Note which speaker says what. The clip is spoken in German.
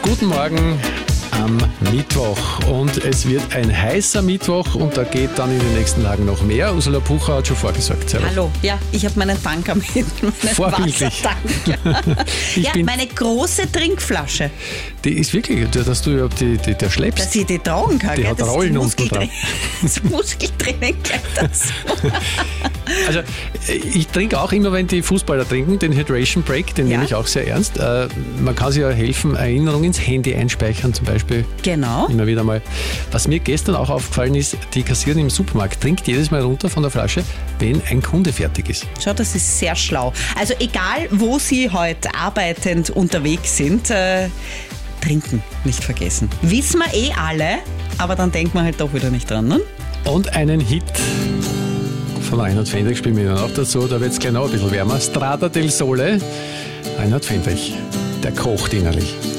Speaker 1: Guten Morgen am Mittwoch. Und es wird ein heißer Mittwoch und da geht dann in den nächsten Tagen noch mehr. Ursula Pucher hat schon vorgesorgt. Servus.
Speaker 2: Hallo, ja, ich habe meinen Tanker mit, meinen
Speaker 1: Vorbildlich.
Speaker 2: Wassertank. Meine große Trinkflasche.
Speaker 1: Die ist wirklich, dass du überhaupt die schleppst.
Speaker 2: Dass ich die tragen kann.
Speaker 1: Die hat
Speaker 2: das
Speaker 1: Rollen unten dran.
Speaker 2: Das Muskeltraining gleich das.
Speaker 1: Also ich trinke auch immer, wenn die Fußballer trinken, den Hydration Break, den nehme ich auch sehr ernst. Man kann sich ja helfen, Erinnerungen ins Handy einspeichern zum Beispiel.
Speaker 2: Genau.
Speaker 1: Immer wieder mal. Was mir gestern auch aufgefallen ist, die Kassiererin im Supermarkt trinkt jedes Mal runter von der Flasche, wenn ein Kunde fertig ist.
Speaker 2: Schau, das ist sehr schlau. Also egal, wo Sie heute arbeitend unterwegs sind, trinken nicht vergessen. Wissen wir alle, aber dann denkt man halt doch wieder nicht dran, ne?
Speaker 1: Und einen Hit von Reinhard Fendrich spielen wir dann auch dazu, da wird es gleich noch ein bisschen wärmer. Strada del Sole, Reinhard Fendrich, der kocht innerlich.